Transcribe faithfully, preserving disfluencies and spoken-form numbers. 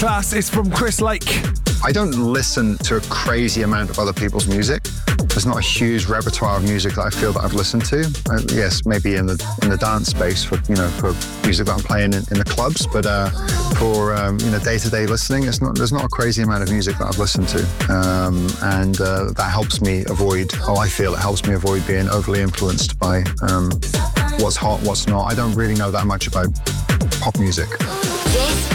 Class is from Chris Lake. I don't listen to a crazy amount of other people's music. There's not a huge repertoire of music that I feel that I've listened to. Uh, yes, maybe in the in the dance space for you know for music that I'm playing in, in the clubs, but uh, for um, you know day-to-day listening, it's not there's not a crazy amount of music that I've listened to, um, and uh, that helps me avoid. Oh, I feel it helps me avoid being overly influenced by um, what's hot, what's not. I don't really know that much about pop music.